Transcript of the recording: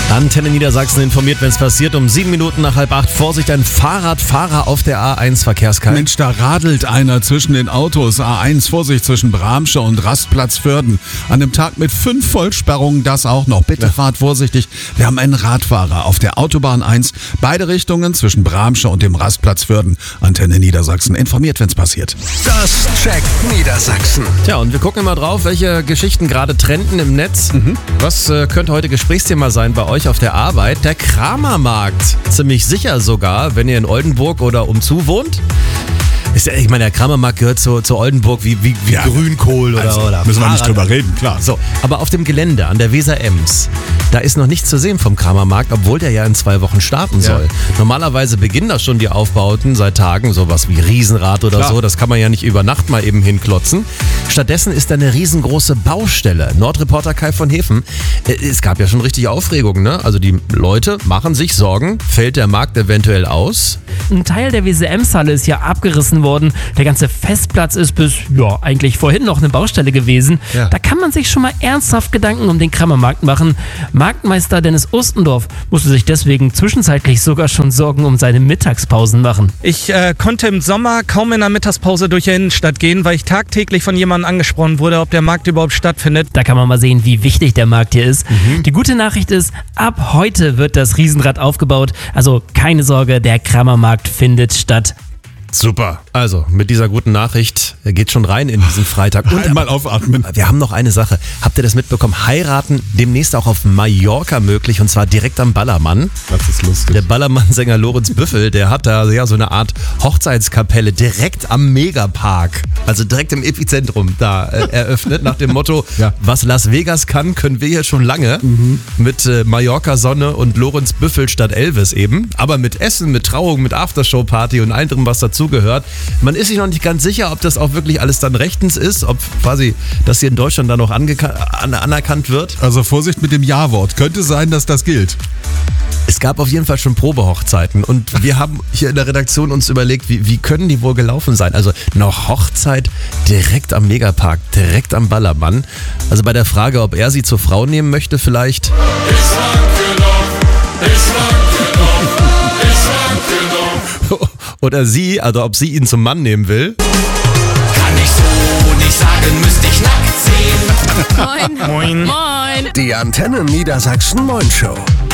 Antenne Niedersachsen informiert, wenn es passiert. Um 7 Minuten nach 7:30. Vorsicht, ein Fahrradfahrer auf der A1 Verkehrskalt. Mensch, da radelt einer zwischen den Autos. A1, Vorsicht, zwischen Bramsche und Rastplatz Vörden. An einem Tag mit 5 Vollsperrungen, das auch noch. Bitte fahrt vorsichtig. Wir haben einen Radfahrer auf der Autobahn 1. Beide Richtungen zwischen Bramsche und dem Rastplatz Vörden. Antenne Niedersachsen informiert, wenn es passiert. Das checkt Niedersachsen. Tja, und wir gucken mal drauf, welche Geschichten gerade trenden im Netz. Was könnte heute Gesprächsthema sein bei euch auf der Arbeit? Der Kramermarkt. Ziemlich sicher sogar, wenn ihr in Oldenburg oder umzu wohnt. Ich meine, der Kramermarkt gehört zu Oldenburg wie Grünkohl oder müssen wir nicht Fahrrad. drüber reden, klar. So, aber auf dem Gelände an der Weser-Ems, da ist noch nichts zu sehen vom Kramermarkt, obwohl der ja in 2 Wochen starten soll. Normalerweise beginnen da schon die Aufbauten seit Tagen, sowas wie Riesenrad oder so, das kann man ja nicht über Nacht mal eben hinklotzen. Stattdessen ist da eine riesengroße Baustelle. Nordreporter Kai von Hefen, es gab ja schon richtig Aufregung, ne? Also die Leute machen sich Sorgen, fällt der Markt eventuell aus? Ein Teil der Weser-Ems-Halle ist ja abgerissen worden. Der ganze Festplatz ist bis, eigentlich vorhin noch eine Baustelle gewesen. Ja. Da kann man sich schon mal ernsthaft Gedanken um den Kramermarkt machen. Marktmeister Dennis Ostendorf musste sich deswegen zwischenzeitlich sogar schon Sorgen um seine Mittagspausen machen. Ich konnte im Sommer kaum in der Mittagspause durch die Innenstadt gehen, weil ich tagtäglich von jemandem angesprochen wurde, ob der Markt überhaupt stattfindet. Da kann man mal sehen, wie wichtig der Markt hier ist. Die gute Nachricht ist, ab heute wird das Riesenrad aufgebaut. Also keine Sorge, der Kramermarkt findet statt. Super. Also, mit dieser guten Nachricht geht schon rein in diesen Freitag. Und Einmal aufatmen. wir haben noch eine Sache. Habt ihr das mitbekommen? Heiraten demnächst auch auf Mallorca möglich und zwar direkt am Ballermann. Das ist lustig. Der Ballermann-Sänger Lorenz Büffel, der hat da ja so eine Art Hochzeitskapelle direkt am Megapark, also direkt im Epizentrum da eröffnet, nach dem Motto, was Las Vegas kann, können wir hier schon lange. Mit Mallorca-Sonne und Lorenz Büffel statt Elvis eben. Aber mit Essen, mit Trauung, mit Aftershow-Party und allem, was dazu gehört. Man ist sich noch nicht ganz sicher, ob das auch wirklich alles dann rechtens ist, ob quasi das hier in Deutschland dann noch anerkannt wird. Also Vorsicht mit dem Ja-Wort. Könnte sein, dass das gilt. Es gab auf jeden Fall schon Probehochzeiten und wir haben hier in der Redaktion uns überlegt, wie können die wohl gelaufen sein? Also eine Hochzeit direkt am Megapark, direkt am Ballermann. Also bei der Frage, ob er sie zur Frau nehmen möchte vielleicht. Oder sie, also ob sie ihn zum Mann nehmen will. Kann ich so nicht sagen, müsste ich nackt sehen. Moin. Moin. Moin. Die Antenne Niedersachsen Moin Show.